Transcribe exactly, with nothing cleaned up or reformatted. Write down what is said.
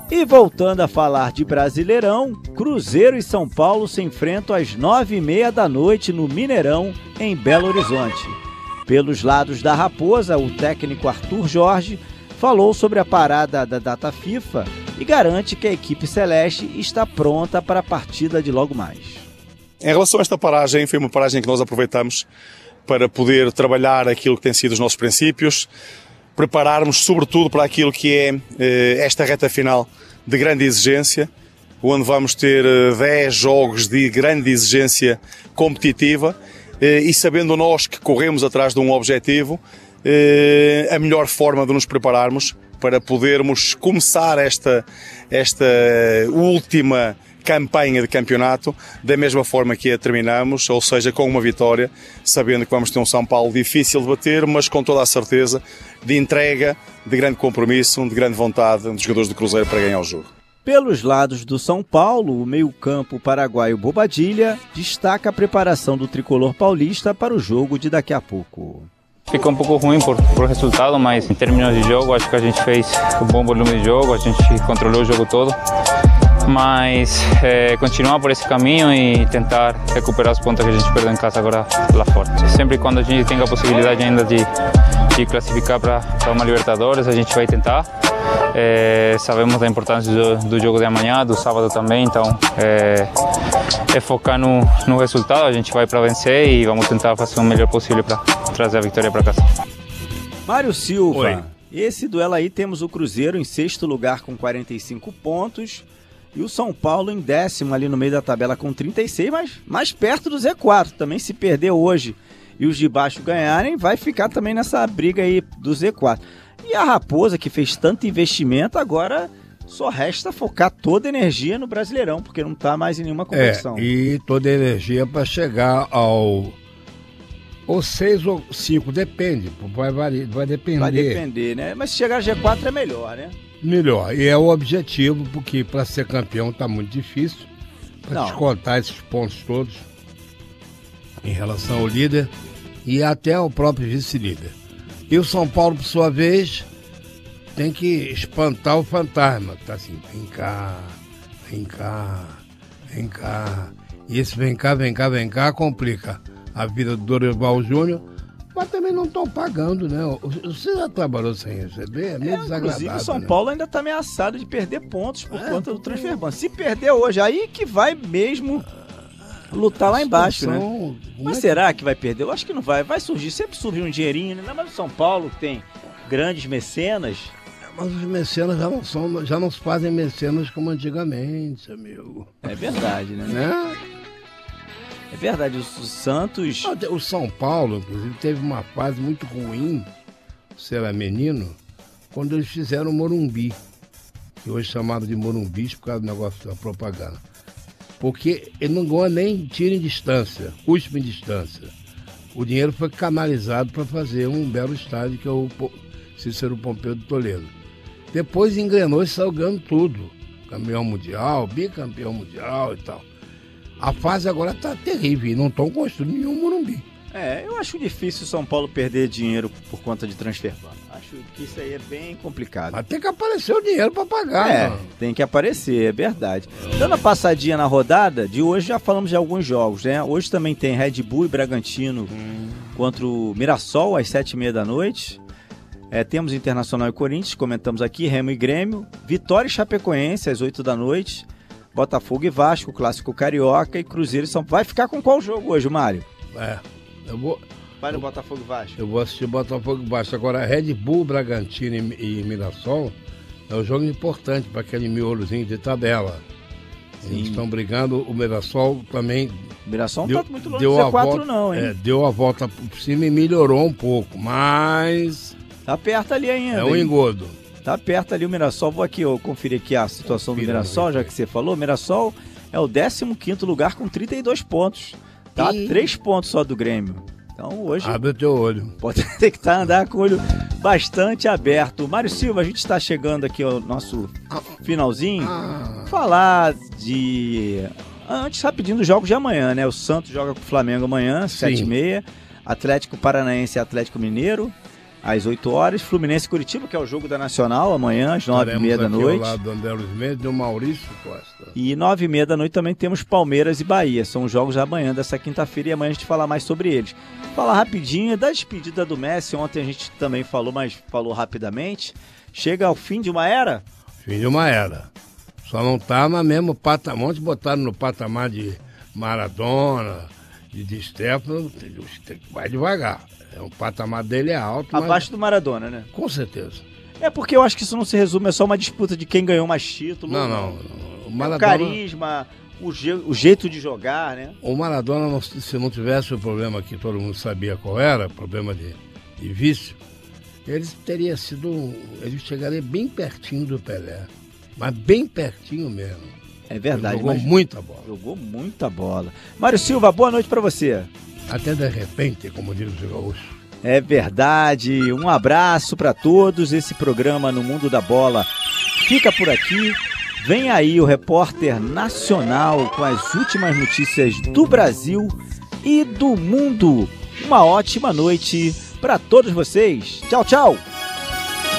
E voltando a falar de Brasileirão, Cruzeiro e São Paulo se enfrentam às nove e meia da noite no Mineirão, em Belo Horizonte. Pelos lados da Raposa, o técnico Arthur Jorge falou sobre a parada da data FIFA e garante que a equipe celeste está pronta para a partida de logo mais. Em relação a esta paragem, foi uma paragem que nós aproveitamos para poder trabalhar aquilo que tem sido os nossos princípios, prepararmos sobretudo para aquilo que é eh, esta reta final de grande exigência, onde vamos ter dez jogos de grande exigência competitiva eh, e sabendo nós que corremos atrás de um objetivo, eh, a melhor forma de nos prepararmos para podermos começar esta, esta última campanha de campeonato da mesma forma que a terminamos, ou seja, com uma vitória, sabendo que vamos ter um São Paulo difícil de bater, mas com toda a certeza de entrega, de grande compromisso, de grande vontade dos jogadores do Cruzeiro para ganhar o jogo. Pelos lados do São Paulo, o meio-campo paraguaio Bobadilla destaca a preparação do tricolor paulista para o jogo de daqui a pouco. Ficou um pouco ruim por, por resultado, mas em termos de jogo, acho que a gente fez um bom volume de jogo, a gente controlou o jogo todo. Mas é, continuar por esse caminho e tentar recuperar os pontos que a gente perdeu em casa agora lá fora. Sempre quando a gente tem a possibilidade ainda de, de classificar para uma Libertadores, a gente vai tentar. É, sabemos da importância do, do jogo de amanhã, do sábado também, então é, é focar no, no resultado, a gente vai para vencer e vamos tentar fazer o melhor possível para trazer a vitória para casa. Mário Silva, Oi. Esse duelo aí temos o Cruzeiro em sexto lugar com quarenta e cinco pontos e o São Paulo em décimo ali no meio da tabela com trinta e seis, mas mais perto do Z quatro. Também se perder hoje e os de baixo ganharem, vai ficar também nessa briga aí do Z quatro. E a Raposa, que fez tanto investimento, agora só resta focar toda a energia no Brasileirão, porque não está mais em nenhuma competição. É, e toda a energia para chegar ao ou seis ou cinco, depende, vai, vai, vai depender. Vai depender, né? Mas se chegar a G quatro é melhor, né? Melhor, e é o objetivo, porque para ser campeão está muito difícil, para descontar esses pontos todos em relação ao líder e até ao próprio vice-líder. E o São Paulo, por sua vez, tem que espantar o fantasma. Tá assim, vem cá, vem cá, vem cá. E esse vem cá, vem cá, vem cá complica a vida do Dorival Júnior, mas também não estão pagando, né? Você já trabalhou sem receber? É meio é, desagradável. Inclusive, o São né? Paulo ainda está ameaçado de perder pontos por é, conta do transfer ban. Se perder hoje, aí que vai mesmo lutar lá embaixo, né? Mas é será que vai perder? Eu acho que não vai. Vai surgir, sempre surge um dinheirinho, né? Mas o São Paulo tem grandes mecenas. Mas os mecenas já não são, já não se fazem mecenas como antigamente, amigo. É verdade, né? né? É verdade, o Santos... O São Paulo, inclusive, teve uma fase muito ruim, se era menino, quando eles fizeram o Morumbi, que hoje é chamado de Morumbi por causa do negócio da propaganda. Porque ele não ganha nem tiro em distância, cuspe em distância. O dinheiro foi canalizado para fazer um belo estádio, que é o Cícero Pompeu de Toledo. Depois engrenou e saiu ganhando tudo. Campeão mundial, bicampeão mundial e tal. A fase agora está terrível e não estão construindo nenhum Morumbi. É, eu acho difícil o São Paulo perder dinheiro por conta de transfer ban. Acho que isso aí é bem complicado. Mas tem que aparecer o dinheiro para pagar. É, mano. tem que aparecer, é verdade. Dando a passadinha na rodada, de hoje já falamos de alguns jogos, né? Hoje também tem Red Bull e Bragantino hum. contra o Mirassol às sete e meia da noite. É, temos Internacional e Corinthians, comentamos aqui, Remo e Grêmio. Vitória e Chapecoense às oito da noite. Botafogo e Vasco, Clássico Carioca e Cruzeiro e São Paulo. Vai ficar com qual jogo hoje, Mário? É, eu vou... Vai no Botafogo e Vasco. Eu vou assistir Botafogo e Vasco. Agora, Red Bull, Bragantino e, e Mirassol é um jogo importante para aquele miolozinho de tabela. Sim. Eles estão brigando, o Mirassol também... O Mirassol deu, não está muito longe do Z quatro não, hein? É, deu a volta por cima e melhorou um pouco, mas... Tá perto ali ainda. É um engodo. Tá perto ali o Mirassol. Vou aqui, eu conferir aqui a situação Confira, do Mirassol, já que você falou. O Mirassol é o décimo quinto lugar com trinta e dois pontos. Tá e... três pontos só do Grêmio. Então hoje... Abre o teu olho. Pode ter que tá, andar com o olho bastante aberto. Mário Silva, a gente está chegando aqui ao nosso finalzinho. Ah. Falar de... Antes, rapidinho, dos jogos de amanhã, né? O Santos joga com o Flamengo amanhã, sete e meia. Atlético Paranaense e Atlético Mineiro. às oito horas. Fluminense e Curitiba, que é o jogo da Nacional, amanhã, às nove e meia da noite. Ao lado do André Luiz Mendes e do Maurício Costa. E nove e meia da noite também temos Palmeiras e Bahia. São os jogos da manhã dessa quinta-feira e amanhã a gente falar mais sobre eles. Falar rapidinho da despedida do Messi. Ontem a gente também falou, mas falou rapidamente. Chega ao fim de uma era? Fim de uma era. Só não tá no mesmo patamar. Ontem botaram no patamar de Maradona, de Di Stéfano, vai devagar. O patamar dele é alto. Abaixo mas... do Maradona, né? Com certeza. É porque eu acho que isso não se resume, é só uma disputa de quem ganhou mais títulos. Não, não. O, Maradona... o carisma, o, je... o jeito de jogar, né? O Maradona, se não tivesse o problema que todo mundo sabia qual era, problema de, de vício, ele teria sido. Ele chegaria bem pertinho do Pelé. Mas bem pertinho mesmo. É verdade. Ele jogou muita bola. Jogou muita bola. Mário Silva, boa noite pra você. Até de repente, como diz o gaúcho. É verdade. Um abraço para todos. Esse programa No Mundo da Bola fica por aqui. Vem aí o repórter nacional com as últimas notícias do Brasil e do mundo. Uma ótima noite para todos vocês. Tchau, tchau.